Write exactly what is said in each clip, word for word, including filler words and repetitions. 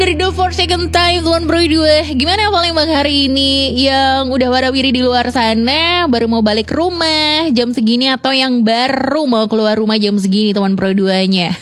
Dari The For Second Time Tuan Bro dua. Gimana Palembang hari ini? Yang udah warawiri di luar sana, baru mau balik ke rumah jam segini, atau yang baru mau keluar rumah jam segini Tuan Bro duanya?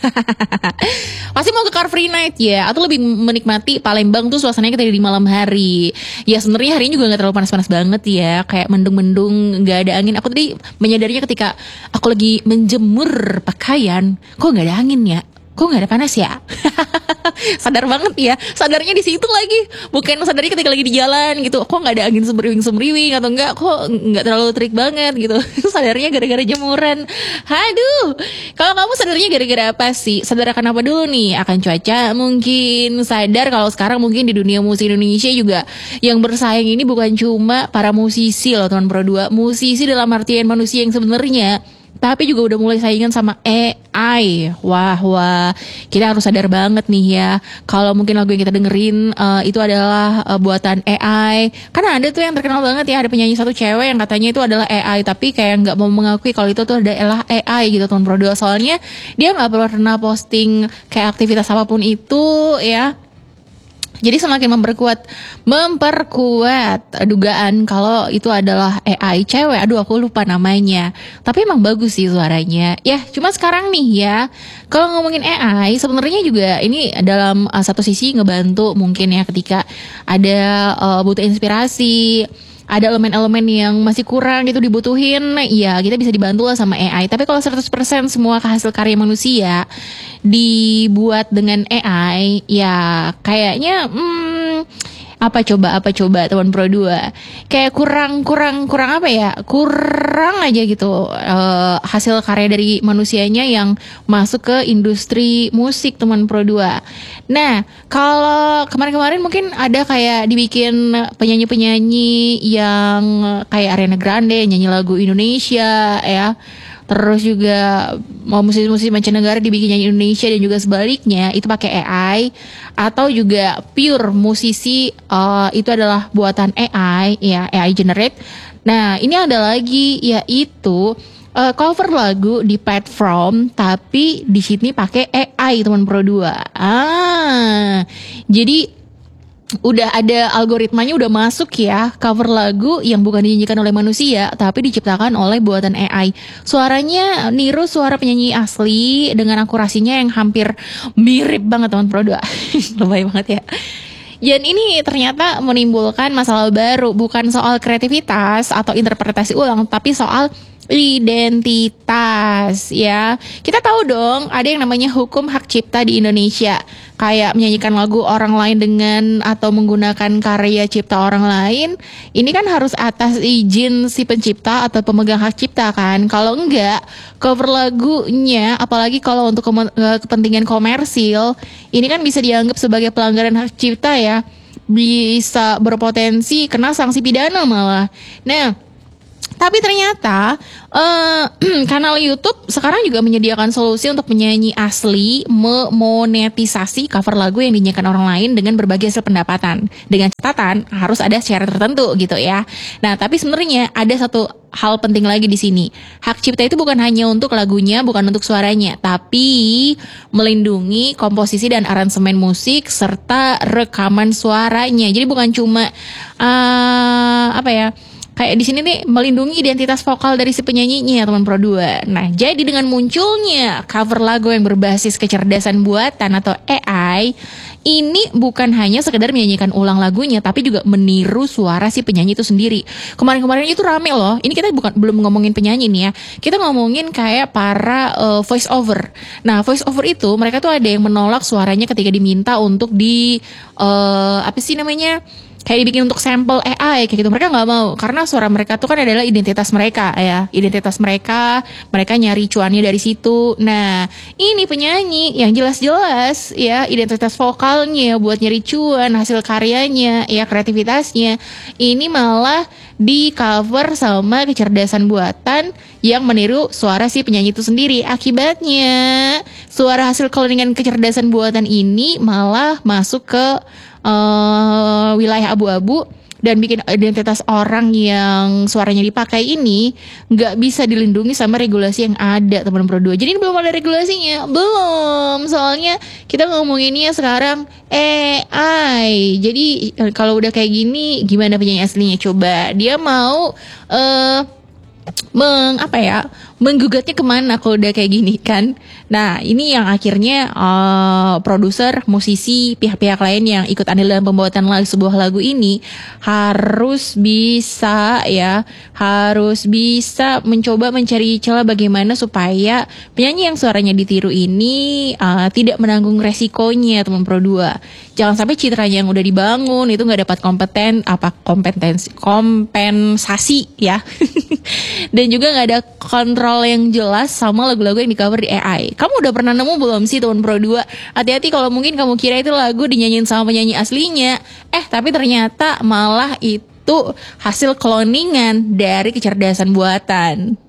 Pasti mau ke Car Free Night ya, atau lebih menikmati Palembang tuh suasananya ketika di malam hari. Ya sebenarnya hari ini juga gak terlalu panas-panas banget ya, kayak mendung-mendung, gak ada angin. Aku tadi menyadarinya ketika aku lagi menjemur pakaian, kok gak ada angin ya? Kok gak ada panas ya? Sadar banget ya, sadarnya di situ lagi, bukan sadarnya ketika lagi di jalan gitu. Kok nggak ada angin sembriwing-sembriwing atau enggak, kok nggak terlalu terik banget gitu. Sadarnya gara-gara jemuran. Aduh, kalau kamu sadarnya gara-gara apa sih? Sadar akan apa dulu nih? Akan cuaca mungkin. Sadar kalau sekarang mungkin di dunia musik Indonesia juga yang bersaing ini bukan cuma para musisi loh Tuan Pro dua, musisi dalam artian manusia yang sebenarnya, tapi juga udah mulai saingan sama A I. Wah, wah, kita harus sadar banget nih ya, kalau mungkin lagu yang kita dengerin uh, itu adalah uh, buatan A I. Karena ada tuh yang terkenal banget ya, ada penyanyi satu cewek yang katanya itu adalah A I, tapi kayak nggak mau mengakui kalau itu tuh adalah A I gitu Tuan Pro dua. Soalnya dia nggak pernah posting kayak aktivitas apapun itu ya. Jadi semakin memperkuat memperkuat dugaan kalau itu adalah A I cewek. Aduh, aku lupa namanya. Tapi emang bagus sih suaranya. Ya, cuma sekarang nih ya, kalau ngomongin A I sebenarnya juga ini dalam uh, satu sisi ngebantu mungkin ya, ketika ada uh, butuh inspirasi, ada elemen-elemen yang masih kurang gitu dibutuhin, ya kita bisa dibantu lah sama A I. Tapi kalau seratus persen semua hasil karya manusia dibuat dengan A I, ya kayaknya hmm, apa coba apa coba Tuan Pro dua, kayak kurang kurang kurang apa ya, kurang aja gitu uh, hasil karya dari manusianya yang masuk ke industri musik Tuan Pro dua. Nah, kalau kemarin-kemarin mungkin ada kayak dibikin penyanyi-penyanyi yang kayak Ariana Grande nyanyi lagu Indonesia ya. Terus juga mau musisi-musisi mancanegara dibikin nyanyi Indonesia dan juga sebaliknya itu pakai A I, atau juga pure musisi uh, itu adalah buatan A I ya, A I generate. Nah, ini ada lagi yaitu uh, cover lagu di platform tapi di sini pakai A I Teman Pro dua. Ah, jadi udah ada algoritmanya, udah masuk ya, cover lagu yang bukan dinyanyikan oleh manusia tapi diciptakan oleh buatan A I. Suaranya niru suara penyanyi asli dengan akurasinya yang hampir mirip banget Teman Pro dua. Lebay banget ya. Dan ini ternyata menimbulkan masalah baru, bukan soal kreativitas atau interpretasi ulang, tapi soal identitas ya. Kita tahu dong ada yang namanya hukum hak cipta di Indonesia. Kayak menyanyikan lagu orang lain dengan atau menggunakan karya cipta orang lain, ini kan harus atas izin si pencipta atau pemegang hak cipta kan. Kalau enggak, cover lagunya apalagi kalau untuk kepentingan komersil, ini kan bisa dianggap sebagai pelanggaran hak cipta ya. Bisa berpotensi kena sanksi pidana malah. Nah, tapi ternyata uh, kanal YouTube sekarang juga menyediakan solusi untuk penyanyi asli memonetisasi cover lagu yang dinyanyikan orang lain dengan berbagai hasil pendapatan. Dengan catatan harus ada syarat tertentu gitu ya. Nah, tapi sebenarnya ada satu hal penting lagi di sini. Hak cipta itu bukan hanya untuk lagunya, bukan untuk suaranya, tapi melindungi komposisi dan aransemen musik serta rekaman suaranya. Jadi bukan cuma uh, apa ya? Kayak di sini nih melindungi identitas vokal dari si penyanyinya Teman Pro dua. Nah, jadi dengan munculnya cover lagu yang berbasis kecerdasan buatan atau A I, ini bukan hanya sekedar menyanyikan ulang lagunya, tapi juga meniru suara si penyanyi itu sendiri. Kemarin-kemarin itu rame loh. Ini kita bukan belum ngomongin penyanyi nih ya. Kita ngomongin kayak para uh, voice over. Nah, voice over itu mereka tuh ada yang menolak suaranya ketika diminta untuk di uh, apa sih namanya? Kayak dibikin untuk sampel A I kayak gitu. Mereka gak mau, karena suara mereka tuh kan adalah identitas mereka ya. Identitas mereka, mereka nyari cuannya dari situ. Nah, ini penyanyi yang jelas-jelas ya identitas vokalnya buat nyari cuan, hasil karyanya ya, kreativitasnya, ini malah di cover sama kecerdasan buatan yang meniru suara si penyanyi itu sendiri. Akibatnya suara hasil cloningan kecerdasan buatan ini malah masuk ke Uh, wilayah abu-abu dan bikin identitas orang yang suaranya dipakai ini nggak bisa dilindungi sama regulasi yang ada, teman Pro dua. Jadi ini belum ada regulasinya, belum. Soalnya kita ngomonginnya sekarang A I. Jadi kalau udah kayak gini, gimana penyanyi aslinya? Coba dia mau eh uh, meng apa ya menggugatnya kemana kalau udah kayak gini kan. Nah ini yang akhirnya uh, produser, musisi, pihak-pihak lain yang ikut andil dalam pembuatan lagu, sebuah lagu ini harus bisa ya harus bisa mencoba mencari celah bagaimana supaya penyanyi yang suaranya ditiru ini uh, tidak menanggung resikonya, teman Pro dua. Jangan sampai citranya yang udah dibangun itu nggak dapat kompeten apa kompetensi kompensasi ya. Dan juga nggak ada kontrol yang jelas sama lagu-lagu yang di cover di A I. Kamu udah pernah nemu belum sih, teman Pro dua? Hati-hati kalau mungkin kamu kira itu lagu dinyanyiin sama penyanyi aslinya, eh tapi ternyata malah itu hasil cloningan dari kecerdasan buatan.